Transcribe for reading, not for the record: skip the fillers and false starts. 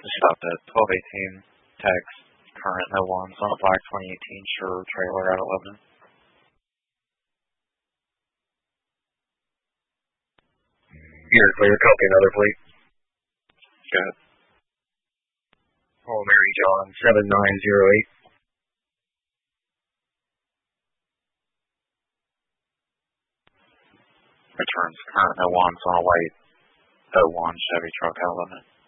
Stop at 1218, text, current no ones on a black 2018 Sure trailer at 11. You're clear, copy another fleet. Good. Paul Mary John, 7908. Returns current no ones on a white 01 Chevy truck at 11.